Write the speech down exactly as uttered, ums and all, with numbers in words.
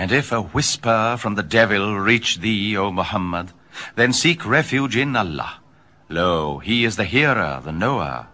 And if a whisper from the devil reach thee, O Muhammad, then seek refuge in Allah. Lo, he is the hearer, the knower.